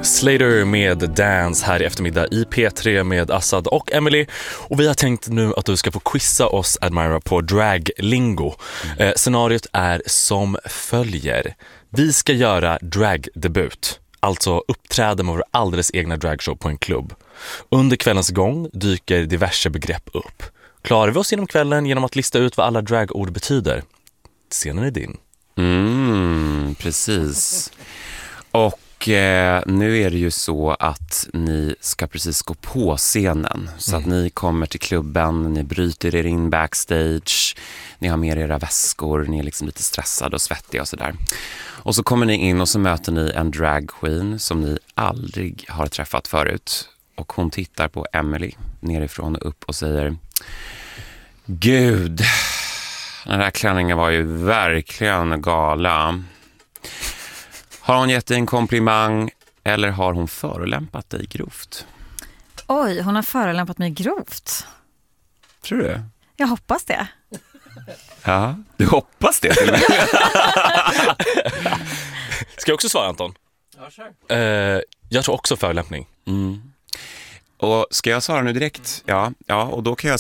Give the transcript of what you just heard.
Slater med Dance här i eftermiddag i P3 med Assad och Emily. Och vi har tänkt nu att du ska få quizza oss, Admira, på drag-lingo. Scenariot är som följer. Vi ska göra drag-debut, alltså uppträda med vår alldeles egna dragshow på en klubb. Under kvällens gång dyker diverse begrepp upp. Klarar vi oss genom kvällen genom att lista ut vad alla dragord betyder? Scenen är din. Precis. Och nu är det ju så att ni ska precis gå på scenen. Så att ni kommer till klubben, ni bryter er in backstage, ni har med era väskor, ni är liksom lite stressade och svettiga och sådär. Och så kommer ni in och så möter ni en drag queen som ni aldrig har träffat förut. Och hon tittar på Emily nerifrån och upp och säger: Gud, den här klänningen var ju verkligen gala. Har hon gett dig en komplimang eller har hon förolämpat dig grovt? Oj, hon har förolämpat mig grovt. Tror du? Jag hoppas det. Ja, du hoppas det till och med. Ska jag också svara, Anton? Ja, kör. Jag tror också förolämpning. Och ska jag svara nu direkt? Ja, och då kan jag